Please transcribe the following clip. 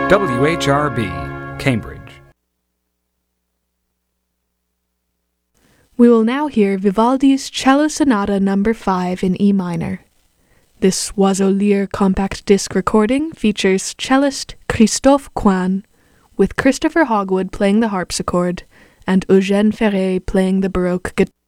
WHRB, Cambridge. We will now hear Vivaldi's Cello Sonata No. 5 in E minor. This Oiseau Lyre compact disc recording features cellist Christophe Coin, with Christopher Hogwood playing the harpsichord and Eugène Ferré playing the Baroque guitar.